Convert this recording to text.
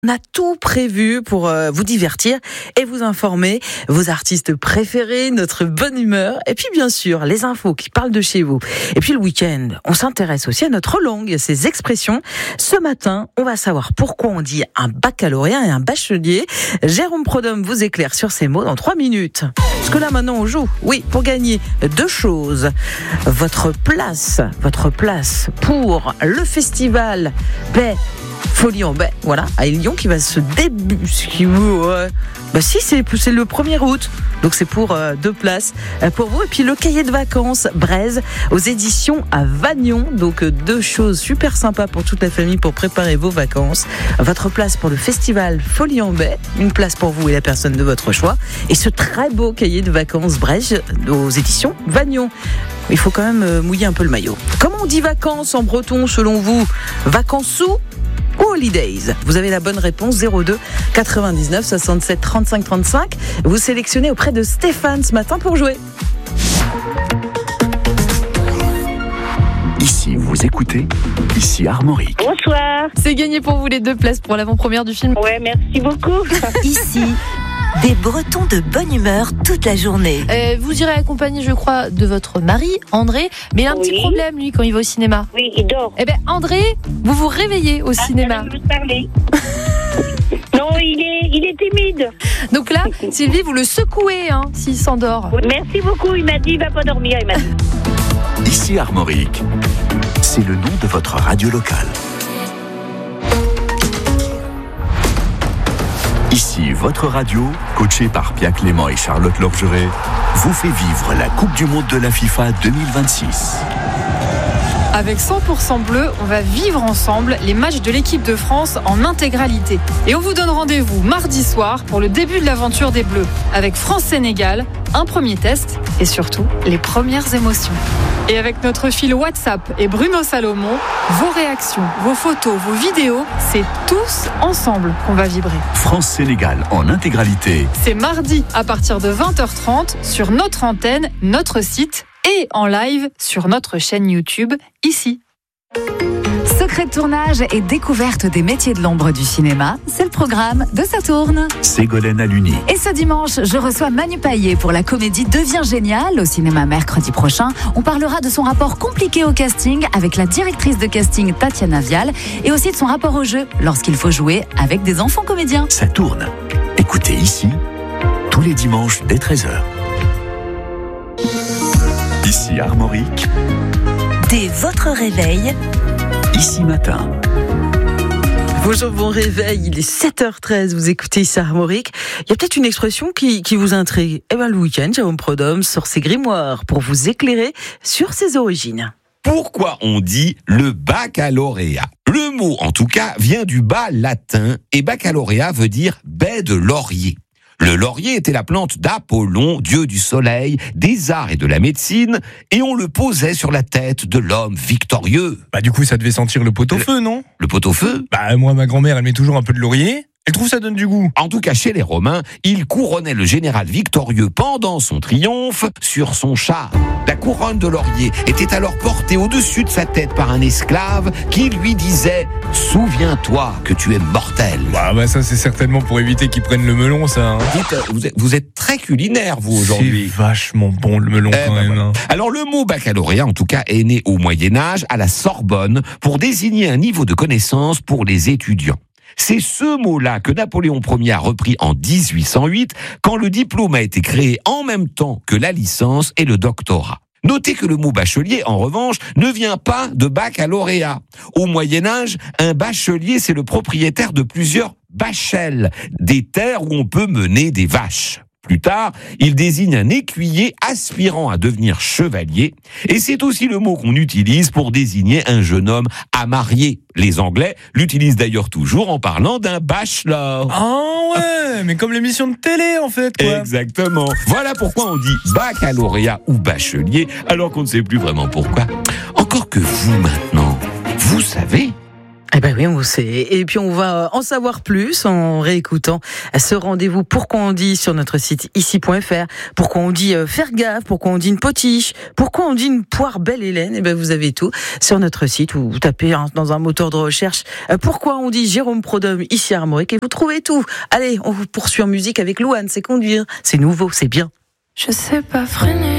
On a tout prévu pour vous divertir et vous informer, vos artistes préférés, notre bonne humeur et puis bien sûr les infos qui parlent de chez vous. Et puis le week-end, on s'intéresse aussi à notre langue, ses expressions. Ce matin, on va savoir pourquoi on dit un baccalauréat et un bachelier. Jérôme Prodhomme vous éclaire sur ces mots dans 3 minutes. Parce que là maintenant on joue, oui, pour gagner 2 choses. Votre place pour le festival Folie en baie, voilà, à Lyon qui va se c'est le 1er août. Donc c'est pour 2 places pour vous. Et puis le cahier de vacances Braise aux éditions à Vagnon. Donc 2 choses super sympas pour toute la famille pour préparer vos vacances. Votre place pour le festival Folie en baie, une place pour vous et la personne de votre choix. Et ce très beau cahier de vacances Braise aux éditions Vagnon. Il faut quand même mouiller un peu le maillot. Comment on dit vacances en breton selon vous? Vacances sous ou holidays? Vous avez la bonne réponse, 02 99 67 35 35. Vous sélectionnez auprès de Stéphane ce matin pour jouer. Ici, vous écoutez, ici Armorique. Bonsoir. C'est gagné pour vous les 2 places pour l'avant-première du film. Ouais, merci beaucoup. Ici, des Bretons de bonne humeur toute la journée. Vous irez accompagné, je crois, de votre mari, André. Mais il a un petit problème, lui, quand il va au cinéma. Oui, il dort. Eh bien, André, vous vous réveillez au cinéma. Je veux parler. Non, il est timide. Donc là, Sylvie, vous le secouez, s'il s'endort. Merci beaucoup. Il m'a dit, il va pas dormir. Il m'a dit. Ici Armorique, c'est le nom de votre radio locale. Ici, votre radio, coachée par Pia Clément et Charlotte Lorgeret, vous fait vivre la Coupe du Monde de la FIFA 2026. Avec 100% bleu, on va vivre ensemble les matchs de l'équipe de France en intégralité. Et on vous donne rendez-vous mardi soir pour le début de l'aventure des Bleus, avec France-Sénégal, un premier test et surtout les premières émotions. Et avec notre fil WhatsApp et Bruno Salomon, vos réactions, vos photos, vos vidéos, c'est tous ensemble qu'on va vibrer. France-Sénégal en intégralité. C'est mardi à partir de 20h30 sur notre antenne, notre site et en live sur notre chaîne YouTube, ici. Secret de tournage et découverte des métiers de l'ombre du cinéma, c'est le programme de Ça tourne. Ségolène Aluni. Et ce dimanche, je reçois Manu Payet pour la comédie Devient génial au cinéma mercredi prochain. On parlera de son rapport compliqué au casting avec la directrice de casting Tatiana Vial et aussi de son rapport au jeu lorsqu'il faut jouer avec des enfants comédiens. Ça tourne. Écoutez ici, tous les dimanches dès 13h. Ici Armorique. Dès votre réveil, Ici matin. Bonjour, bon réveil, il est 7h13, vous écoutez ici Armorique. Il y a peut-être une expression qui vous intrigue. Eh bien le week-end, Jérôme Prodhomme sort ses grimoires pour vous éclairer sur ses origines. Pourquoi on dit le baccalauréat? Le mot, en tout cas, vient du bas latin et baccalauréat veut dire baie de laurier. Le laurier était la plante d'Apollon, dieu du soleil, des arts et de la médecine, et on le posait sur la tête de l'homme victorieux. Bah du coup, ça devait sentir le pot-au-feu, non? Le pot-au-feu? Bah moi, ma grand-mère, elle met toujours un peu de laurier. Elle trouve ça donne du goût. En tout cas, chez les Romains, il couronnait le général victorieux pendant son triomphe sur son char. La couronne de laurier était alors portée au-dessus de sa tête par un esclave qui lui disait « Souviens-toi que tu es mortel ». Bah ça, c'est certainement pour éviter qu'ils prennent le melon, ça. Dites, vous êtes très culinaire, vous, aujourd'hui. C'est vachement bon, le melon, quand même. Voilà. Alors, le mot baccalauréat, en tout cas, est né au Moyen-Âge, à la Sorbonne, pour désigner un niveau de connaissance pour les étudiants. C'est ce mot-là que Napoléon Ier a repris en 1808, quand le diplôme a été créé en même temps que la licence et le doctorat. Notez que le mot bachelier, en revanche, ne vient pas de baccalauréat. Au Moyen-Âge, un bachelier, c'est le propriétaire de plusieurs bachelles, des terres où on peut mener des vaches. Plus tard, il désigne un écuyer aspirant à devenir chevalier, et c'est aussi le mot qu'on utilise pour désigner un jeune homme à marier. Les Anglais l'utilisent d'ailleurs toujours en parlant d'un bachelor. Ah ouais, mais comme l'émission de télé en fait, quoi. Exactement. Voilà pourquoi on dit baccalauréat ou bachelier, alors qu'on ne sait plus vraiment pourquoi. Encore que vous maintenant, vous savez. Eh ben oui, on sait. Et puis on va en savoir plus en réécoutant ce rendez-vous. Pourquoi on dit sur notre site ici.fr, pourquoi on dit faire gaffe, pourquoi on dit une potiche, pourquoi on dit une poire belle Hélène. Eh ben vous avez tout sur notre site ou vous tapez dans un moteur de recherche pourquoi on dit Jérôme Prodhomme ici à Armorique et vous trouvez tout. Allez, on vous poursuit en musique avec Louane, c'est conduire, c'est nouveau, c'est bien. Je sais pas freiner.